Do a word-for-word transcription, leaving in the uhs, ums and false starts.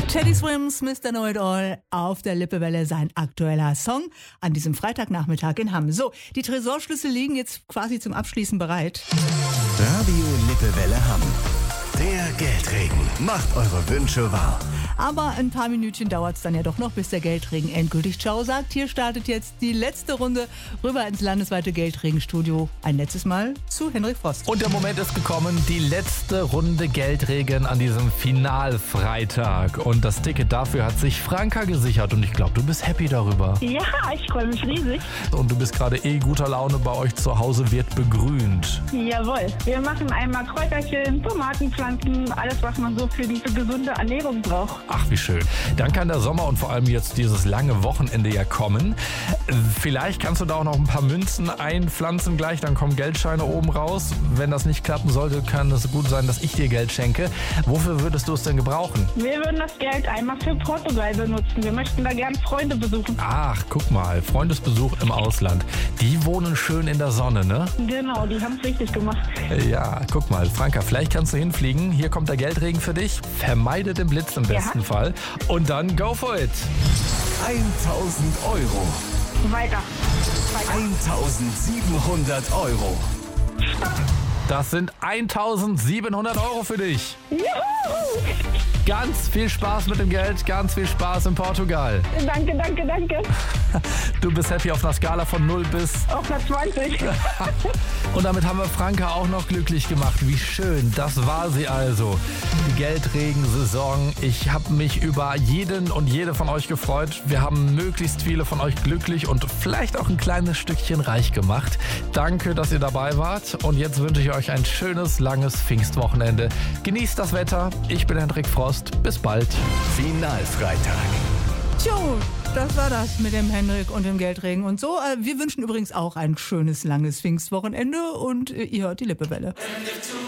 Teddy Swims, Mister Know It All, auf der Lippewelle sein aktueller Song an diesem Freitagnachmittag in Hamm. So, die Tresorschlüssel liegen jetzt quasi zum Abschließen bereit. Radio Lippewelle Hamm. Der Geldregen macht eure Wünsche wahr. Aber ein paar Minütchen dauert es dann ja doch noch, bis der Geldregen endgültig Ciao sagt. Hier startet jetzt die letzte Runde rüber ins landesweite Geldregenstudio. Ein letztes Mal zu Henrik Frost. Und der Moment ist gekommen, die letzte Runde Geldregen an diesem Finalfreitag. Und das Ticket dafür hat sich Franka gesichert. Und ich glaube, du bist happy darüber. Ja, ich freue mich riesig. Und du bist gerade eh guter Laune, bei euch zu Hause wird begrünt. Jawohl. Wir machen einmal Kräuterchen, Tomatenpflanzen, alles, was man so für diese gesunde Ernährung braucht. Ach, wie schön. Dann kann der Sommer und vor allem jetzt dieses lange Wochenende ja kommen. Vielleicht kannst du da auch noch ein paar Münzen einpflanzen gleich, dann kommen Geldscheine oben raus. Wenn das nicht klappen sollte, kann es gut sein, dass ich dir Geld schenke. Wofür würdest du es denn gebrauchen? Wir würden das Geld einmal für Portugal benutzen. Wir möchten da gerne Freunde besuchen. Ach, guck mal, Freundesbesuch im Ausland. Die wohnen schön in der Sonne, ne? Genau, die haben es richtig gemacht. Ja, guck mal, Franka, vielleicht kannst du hinfliegen. Hier kommt der Geldregen für dich. Vermeide den Blitz im besten Ja. Fall. Und dann go for it. tausend Euro. Weiter. Weiter. eintausendsiebenhundert Euro. Das sind eintausendsiebenhundert Euro für dich. Juhu! Ganz viel Spaß mit dem Geld, ganz viel Spaß in Portugal. Danke, danke, danke. Du bist happy auf einer Skala von null bis... Auf einer zwanzig. Und damit haben wir Franka auch noch glücklich gemacht. Wie schön, das war sie also. Die Geldregensaison. Ich habe mich über jeden und jede von euch gefreut. Wir haben möglichst viele von euch glücklich und vielleicht auch ein kleines Stückchen reich gemacht. Danke, dass ihr dabei wart. Und jetzt wünsche ich euch ein schönes, langes Pfingstwochenende. Genießt das Wetter. Ich bin Henrik Frost. Bis bald. Finalfreitag. Tjo, das war das mit dem Henrik und dem Geldregen und so. Wir wünschen übrigens auch ein schönes, langes Pfingstwochenende und ihr hört die Lippewelle.